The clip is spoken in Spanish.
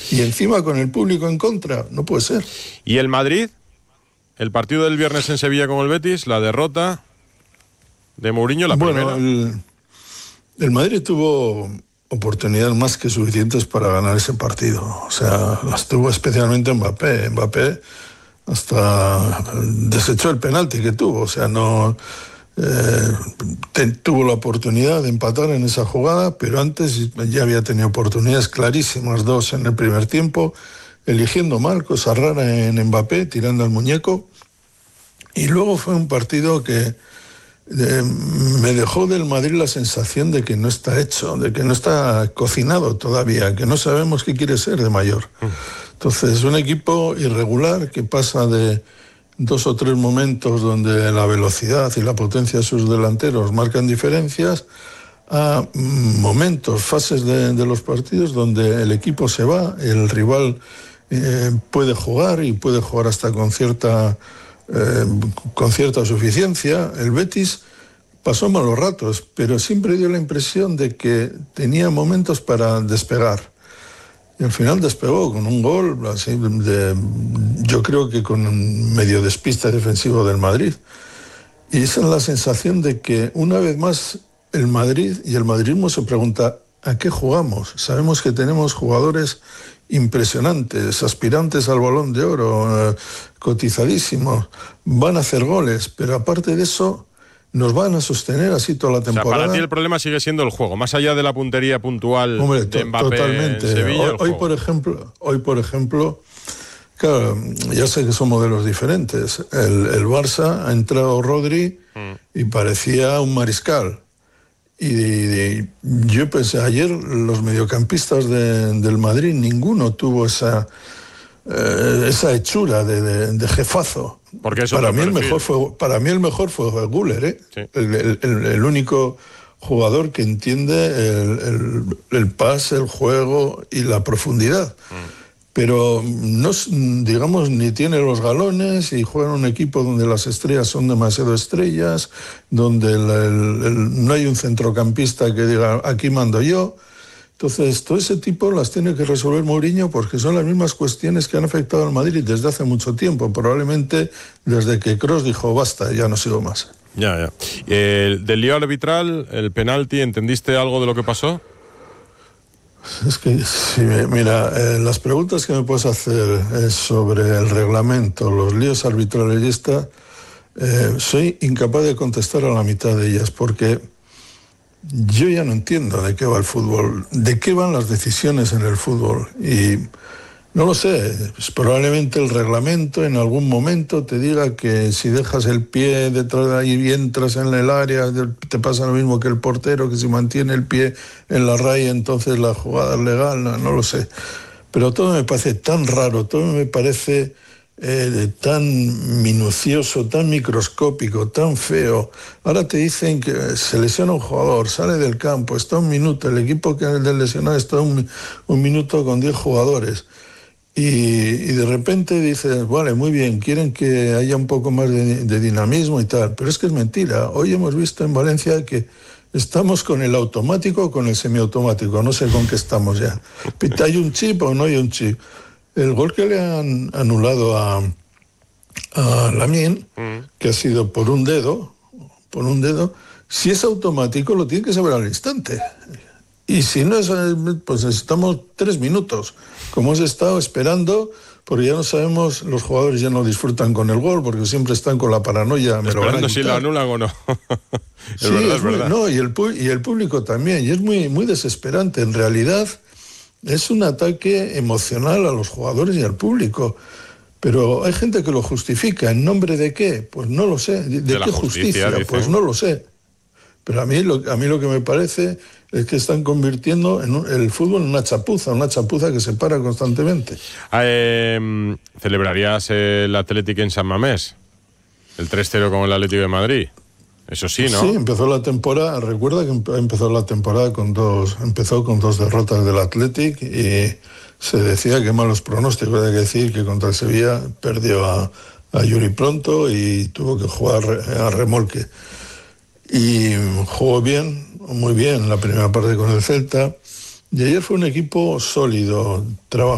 Y encima con el público en contra, no puede ser. ¿Y el Madrid? El partido del viernes en Sevilla con el Betis, la derrota de Mourinho, la primera. El Madrid tuvo oportunidades más que suficientes para ganar ese partido. O sea, las tuvo especialmente Mbappé. Mbappé hasta desechó el penalti que tuvo. O sea, no tuvo la oportunidad de empatar en esa jugada, pero antes ya había tenido oportunidades clarísimas, 2 en el primer tiempo, eligiendo mal, cosa rara en Mbappé, tirando al muñeco. Y luego fue un partido que me dejó del Madrid la sensación de que no está hecho, de que no está cocinado todavía, que no sabemos qué quiere ser de mayor. Entonces, un equipo irregular que pasa de 2 o 3 momentos donde la velocidad y la potencia de sus delanteros marcan diferencias, a momentos, fases de los partidos donde el equipo se va, el rival puede jugar y puede jugar hasta con cierta suficiencia. El Betis pasó malos ratos, pero siempre dio la impresión de que tenía momentos para despegar. Y al final despegó con un gol, así yo creo que con un medio despiste defensivo del Madrid. Y esa es la sensación de que una vez más el Madrid y el madridismo se pregunta ¿a qué jugamos? Sabemos que tenemos jugadores impresionantes, aspirantes al Balón de Oro, cotizadísimos, van a hacer goles, pero aparte de eso nos van a sostener así toda la temporada. O sea, para ti el problema sigue siendo el juego, más allá de la puntería puntual. Hombre, de Mbappé totalmente. En Sevilla. Hoy, por ejemplo, claro, ya sé que son modelos diferentes. El Barça ha entrado Rodri y parecía un mariscal. Y yo pensé, ayer los mediocampistas del Madrid, ninguno tuvo esa hechura de jefazo. Porque eso para mí el mejor fue Güler, ¿eh? Sí. El único jugador que entiende el pase, el juego y la profundidad. Pero no, digamos, ni tiene los galones y juega en un equipo donde las estrellas son demasiado estrellas, donde no hay un centrocampista que diga aquí mando yo. Entonces, todo ese tipo las tiene que resolver Mourinho porque son las mismas cuestiones que han afectado al Madrid desde hace mucho tiempo, probablemente desde que Kroos dijo basta, ya no sigo más. Ya. Del lío arbitral, el penalti, ¿entendiste algo de lo que pasó? Es que, sí, mira, las preguntas que me puedes hacer sobre el reglamento, los líos arbitrales y esta, soy incapaz de contestar a la mitad de ellas porque yo ya no entiendo de qué va el fútbol, de qué van las decisiones en el fútbol y no lo sé, pues probablemente el reglamento en algún momento te diga que si dejas el pie detrás de ahí y entras en el área, te pasa lo mismo que el portero, que si mantiene el pie en la raya entonces la jugada es legal, no lo sé. Pero todo me parece tan raro, todo me parece tan minucioso, tan microscópico, tan feo. Ahora te dicen que se lesiona un jugador, sale del campo, está un minuto, el equipo que es del lesionado está un minuto con 10 jugadores. Y de repente dices, vale, muy bien, quieren que haya un poco más de dinamismo y tal, pero es que es mentira. Hoy hemos visto en Valencia que estamos con el automático o con el semiautomático, no sé con qué estamos ya. ¿Hay un chip o no hay un chip? El gol que le han anulado a Lamine, que ha sido por un dedo, si es automático lo tiene que saber al instante. Y si no es, pues necesitamos 3 minutos, como hemos estado esperando, porque ya no sabemos, los jugadores ya no disfrutan con el gol, porque siempre están con la paranoia. Esperando si lo anulan o no. Es verdad. No, y el público también, y es muy, muy desesperante. En realidad es un ataque emocional a los jugadores y al público. Pero hay gente que lo justifica. ¿En nombre de qué? Pues no lo sé. ¿De qué justicia? Pues no lo sé. Pero a mí lo que me parece es que están convirtiendo el fútbol en una chapuza que se para constantemente. ¿Celebrarías el Atlético en San Mamés? El 3-0 con el Atlético de Madrid. Eso sí, ¿no? Sí, empezó la temporada, recuerda que empezó la temporada empezó con 2 derrotas del Athletic y se decía que malos pronósticos, hay que decir que contra el Sevilla perdió a Yuri Pronto y tuvo que jugar a remolque. Y jugó bien, muy bien, la primera parte con el Celta, y ayer fue un equipo sólido, trabajó